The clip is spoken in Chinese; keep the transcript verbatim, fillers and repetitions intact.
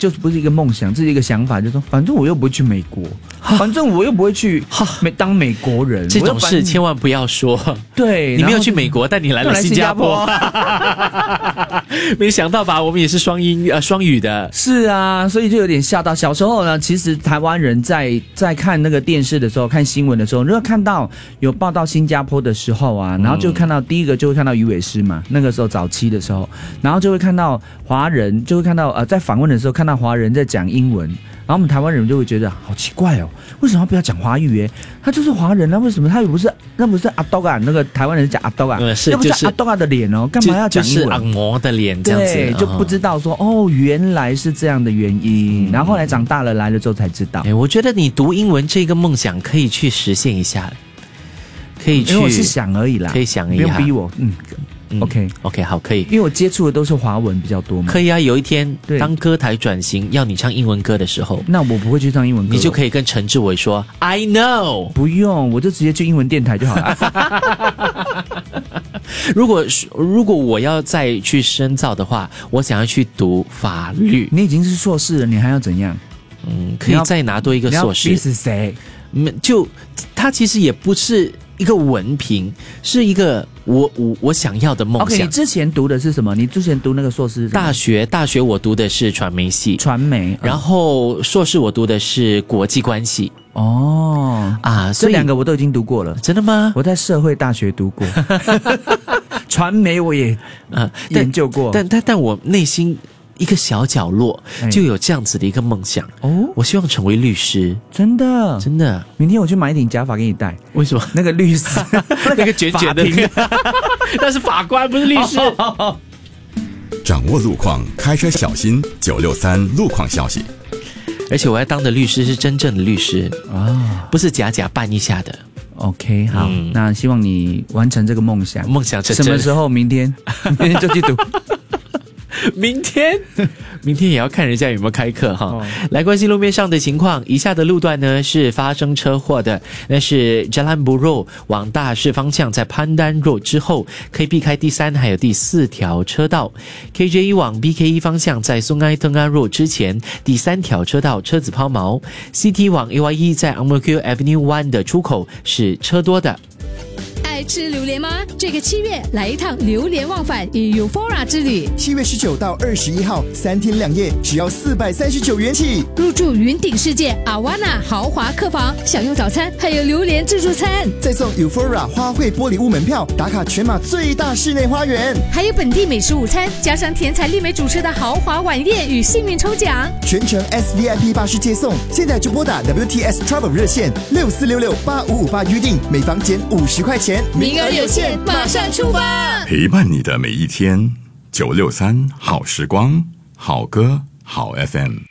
就不是一个梦想，这是一个想法，就是说反正我又不会去美国，反正我又不会去美当美国人， 这种事千万不要说。 对， 你没有去美国，但你来了新加坡，没想到吧？我们也是双英呃双语的。 是啊，所以就有点吓到。小时候呢，其实台湾人在在看那个电视的时候，看新闻的时候，如果看到有报道新加坡的时候啊，然后就看到、嗯、第一个就会看到于伟诗嘛，那个时候早期的时候，然后就会看到华人，就会看到呃在访问的时候看到华人在讲英文。然后我们台湾人就会觉得好奇怪哦，为什么不要讲华语耶？他就是华人啊，为什么他又不是那不是阿多啊？那个台湾人讲阿多啊， 嗯、是又不是阿多啊的脸哦，干嘛要讲英文？ 就是阿嬷的脸这样子， 对，就不知道说哦，原来是这样的原因。嗯、然后后来长大了来了之后才知道。 哎，我觉得你读英文这个梦想可以去实现一下，可以去， 因为我是想而已啦， 可以想一下， 不用逼我，嗯。 嗯、 OK OK 好，可以， 因为我接触的都是华文比较多嘛。 可以啊，有一天当歌台转型要你唱英文歌的时候， 那我不会去唱英文歌， 你就可以跟陈志伟说 I know， 不用，我就直接去英文电台就好了。 如果如果我要再去深造的话，我想要去读法律。 你已经是硕士了，你还要怎样？ 嗯，可以再拿多一个硕士。 你是谁？ 就他其实也不是一个文凭，是一个我我我想要的梦想。 OK， 你之前读的是什么？你之前读那个硕士？ 大学大学我读的是传媒系， 传媒， 然后硕士我读的是国际关系。 哦啊，所以这两个我都已经读过了。 真的吗？ 我在社会大学读过，传媒我也呃研究过， 但但但我内心一个小角落就有这样子的一个梦想哦，我希望成为律师。 真的真的， 明天我去买一顶假发给你戴。 为什么？ 那个律师那个卷卷的那是法官，不是律师。 掌握路况，开车小心。九六三路况消息。 而且我要当的律师是真正的律师啊，不是假假扮一下的。 OK， 好、嗯，那希望你完成这个梦想。 梦想成真。 什么时候？明天，明天就去读。 明天，明天也要看人家有没有开课哈。哦、来关心路面上的情况，以下的路段呢是发生车祸的，那是 Jalan Buroh 往大市方向，在 Pandan Road 之后可以避开第三还有第四条车道。K J 一 往 B K 一 方向，在 Sungai Tengah Road 之前第三条车道车子抛锚。C T 往 A Y E 在 Ang Mo Kio Avenue 一的出口是车多的。 爱吃榴莲吗？这个七月来一趟榴莲忘返与 Euphoria 之旅。 七月十九到二十一号，三天两夜，只要四百三十九元起。 入住云顶世界 Awana 豪华客房，享用早餐，还有榴莲自助餐， 再送 Euphoria 花卉玻璃屋门票，打卡全马最大室内花园， 还有本地美食午餐，加上甜彩丽美主持的豪华晚宴与幸运抽奖， 全程 S V I P 巴士接送。现在就拨打 W T S Travel 热线六四六六八五五八预定，每房减五十块钱。 名额有限，马上出发！ 陪伴你的每一天，九六三好时光，好歌好 F M。